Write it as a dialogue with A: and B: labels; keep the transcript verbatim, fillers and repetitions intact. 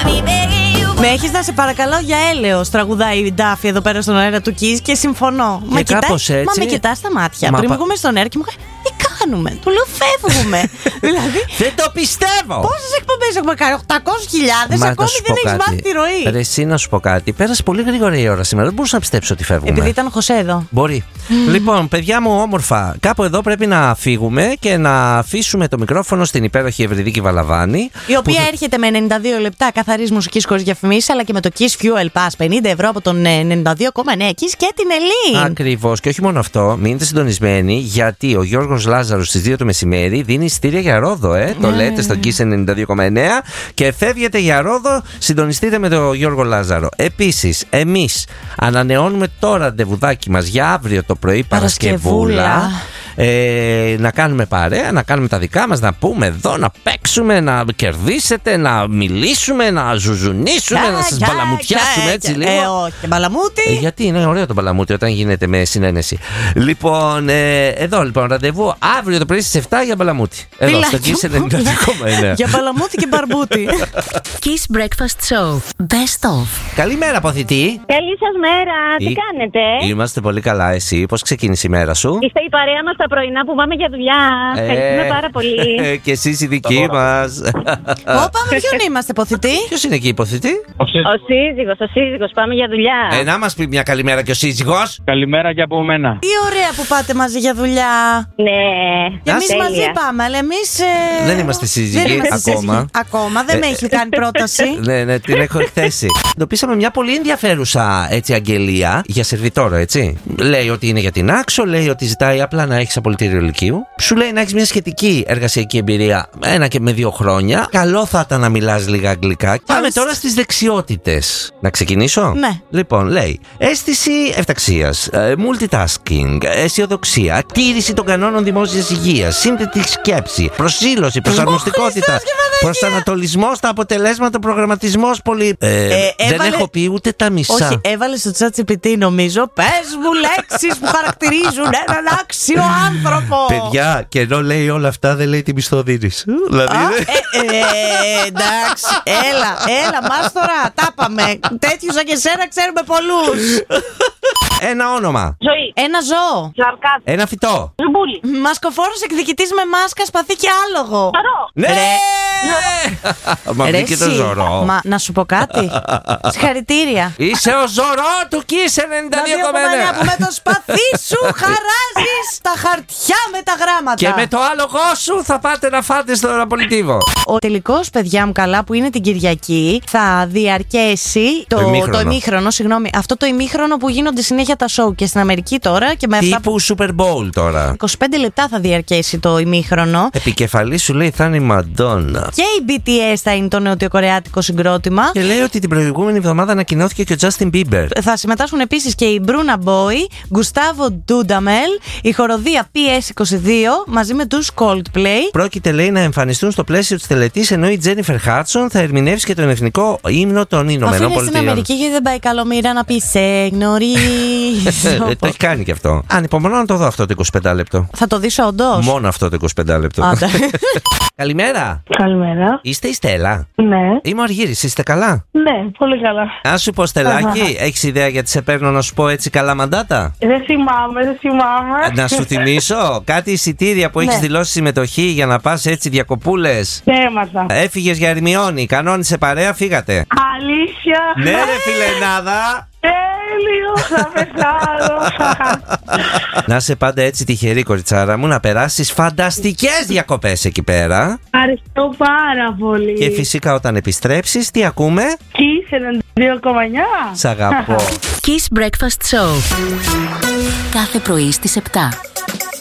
A: Με έχεις να σε παρακαλώ για έλεος, τραγουδάει η Ντάφη εδώ πέρα στον αέρα του Kiss και συμφωνώ.
B: Και μα, κάπως κοιτά, έτσι...
A: μα με κοιτάς στα μάτια.
B: Μα
A: πριν
B: πα...
A: βγούμε στον αέρα και μου λέει τι κάνουμε, του λέω φεύγουμε. Δηλαδή,
B: δεν το πιστεύω.
A: Πόσες εκπομπές έχουμε κάνει, οκτακόσιες χιλιάδες, ακόμη δεν έχεις μάθει τη ροή.
B: Ρε, εσύ να σου πω κάτι. Πέρασε πολύ γρήγορα η ώρα σήμερα. Δεν μπορούσα να πιστέψω ότι φεύγουμε.
A: Επειδή ήταν ο Χωσέ εδώ.
B: Μπορεί. Mm. Λοιπόν, παιδιά μου, όμορφα. Κάπου εδώ πρέπει να φύγουμε και να αφήσουμε το μικρόφωνο στην υπέροχη Ευρυδίκη Βαλαβάνη.
A: Η οποία
B: που...
A: έρχεται με ενενήντα δύο λεπτά καθαρής μουσικής χωρίς διαφημίσεις, αλλά και με το Kiss Fuel Pass πενήντα ευρώ από τον ενενήντα δύο κόμμα εννέα Kiss και την Ελλήν.
B: Ακριβώς. Και όχι μόνο αυτό, μείνετε συντονισμένοι, γιατί ο Γιώργος Λάζαρος στις δύο το μεσημέρι δίνει εισιτήρια για Ρόδο. Ε. Mm. Το λέτε στο Kiss ενενήντα δύο κόμμα εννέα και φεύγετε για Ρόδο. Συντονιστείτε με τον Γιώργο Λάζαρο. Επίσης, εμείς ανανεώνουμε το ραντεβουδάκι μας για αύριο το πρωί, Παρασκευούλα. Ε, να κάνουμε παρέα, να κάνουμε τα δικά μας, να πούμε εδώ, να παίξουμε, να κερδίσετε, να μιλήσουμε, να ζουζουνίσουμε, yeah, να σας yeah, μπαλαμουτιάσουμε yeah, έτσι yeah, λίγο.
A: Ε, όχι, μπαλαμούτι.
B: Ε, γιατί είναι ωραίο το μπαλαμούτι όταν γίνεται με συνένεση. Λοιπόν, ε, εδώ λοιπόν, ραντεβού αύριο το πρωί στις εφτά για μπαλαμούτι. Εδώ, στο Kiss ενενήντα δύο κόμμα εννέα.
A: Για μπαλαμούτι και μπαρμπούτι.
C: Kiss Breakfast Show. Best of.
B: Καλημέρα, ποθητή.
D: Καλή σας μέρα. Τι Ή... κάνετε?
B: Είμαστε πολύ καλά. Εσύ, πώς ξεκίνησε η μέρα σου?
D: Είστε η παρέα μας τα πρωινά που πάμε για δουλειά. Ε, Ευχαριστούμε πάρα πολύ.
B: Και εσείς οι δικοί μας.
A: Όπα, με ποιον είμαστε, ποθητή?
B: Ποιος είναι εκεί, ποθητή?
D: Ο σύζυγος, ο σύζυγος. Πάμε για δουλειά.
B: Ε, να μας πει μια καλημέρα και ο σύζυγος.
E: Καλημέρα και από μένα.
A: Τι ωραία που πάτε μαζί για δουλειά.
D: Ναι.
A: Και εμείς μαζί πάμε, αλλά εμείς. Ε...
B: Δεν είμαστε σύζυγοι
A: δεν είμαστε
B: ακόμα.
A: Σύζυγοι. Ακόμα, δεν με έχει κάνει πρόταση.
B: Ναι, ναι, την έχω εκθέσει. Εντοπίσαμε μια πολύ ενδιαφέρουσα έτσι αγγελία για σερβιτόρο, έτσι. Λέει ότι είναι για την Άξο, λέει ότι ζητάει απλά να έχει απολυτήριο λυκείου. Σου λέει να έχει μια σχετική εργασιακή εμπειρία ένα και με δύο χρόνια. Καλό θα ήταν να μιλάς λίγα αγγλικά. Πάμε τώρα στις δεξιότητες. Να ξεκινήσω.
A: Ναι.
B: Λοιπόν, λέει αίσθηση ευταξίας, multitasking, αισιοδοξία, τήρηση των κανόνων δημόσιας υγείας, σύνθετη σκέψη, προσήλωση, προσαρμοστικότητα, προσανατολισμό στα αποτελέσματα, προγραμματισμός. Πολύ. Ε, ε, δεν έβαλε... έχω πει ούτε τα μισά.
A: Όχι, έβαλε στο ChatGPT νομίζω. Πες μου λέξεις που χαρακτηρίζουν έναν άξιο άνθρωπο.
B: Παιδιά, και ενώ λέει όλα αυτά, δεν λέει τι μισθό δίνεις. Δηλαδή.
A: Α, ε, ε, εντάξει, έλα, έλα, μάστορα, τα πάμε. Τέτοιους σαν και σένα ξέρουμε πολλούς.
B: Ένα όνομα.
D: Ζωή.
A: Ένα ζώο.
D: Ζαρκάδι.
B: Ένα φυτό.
D: Ζουμπούλι.
A: Μασκοφόρος εκδικητής με μάσκα, σπαθί και άλογο.
D: Ζωρό.
B: Ναι. Μα βγήκε το Ζωρό.
A: Μα να σου πω κάτι. Συγχαρητήρια.
B: Είσαι ο Ζωρό του Kiss ενενήντα δύο κόμμα εννέα.
A: Που με το σπαθί σου χαράζεις τα χαρτιά με τα γράμματα.
B: Και με το άλογο σου θα πάτε να φάτε στον Απολυτήβο.
A: Ο τελικός, παιδιά μου καλά, που είναι την Κυριακή, θα διαρκέσει το,
B: το ημίχρονο.
A: Το ημίχρονο, συγγνώμη, αυτό το ημίχρονο που γίνονται συνέχεια τα show και στην Αμερική τώρα. Και με
B: τύπου
A: αυτά που...
B: Super Bowl τώρα.
A: είκοσι πέντε λεπτά θα διαρκέσει το ημίχρονο.
B: Επικεφαλή σου λέει θα είναι η Μαντόνα.
A: Και η μπι τι ες θα είναι το νοτιοκορεάτικο συγκρότημα.
B: Και λέει ότι την προηγούμενη εβδομάδα ανακοινώθηκε και ο Justin Bieber.
A: Θα συμμετάσχουν επίσης και η Bruna Boy, Γκουστάβο Ντούνταμελ, η χοροδία πι ες είκοσι δύο μαζί με τους Coldplay.
B: Πρόκειται, λέει, να εμφανιστούν στο πλαίσιο της τελετής, ενώ η Jennifer Hudson θα ερμηνεύσει και τον εθνικό ύμνο των Ηνωμένων Πολιτειών.
A: Αφού είναι στην Αμερική γιατί δεν πάει καλό μοίρα να πει σε γνωρίζω.
B: Το έχει κάνει και αυτό. Ανυπομονώ να το δω αυτό το είκοσι πέντε λεπτό.
A: Θα το δεις όντως?
B: Μόνο αυτό το είκοσι πέντε λεπτό. Καλημέρα.
F: Καλημέρα.
B: Είστε η Στέλλα?
F: Ναι.
B: Είμαι ο Αργύρης, είστε καλά?
F: Ναι, πολύ καλά.
B: Α σου πω, Στελάκη, έχεις ιδέα γιατί σε παίρνω να σου πω έτσι καλά μαντάτα?
F: Δεν θυμάμαι, δεν θυμάμαι.
B: Να σου θυμίσω κάτι εισιτήρια που έχεις
F: Ναι.
B: δηλώσει συμμετοχή για να πας έτσι διακοπούλες.
F: Θέματα.
B: Έφυγες για Ερμιόνη, κανόνισε παρέα, φύγατε.
F: Αλήθεια.
B: Ναι ρε φιλενάδα.
F: Τέλειο, θα πεθάνω.
B: Να είσαι πάντα έτσι τυχερή, κοριτσάρα μου, να περάσεις φανταστικές διακοπές εκεί πέρα.
F: Ευχαριστώ πάρα πολύ.
B: Και φυσικά όταν επιστρέψεις, τι ακούμε?
F: Kiss ενενήντα δύο κόμμα εννέα.
B: Σ' αγαπώ.
C: Kiss Breakfast Show. Κάθε πρωί στις επτά.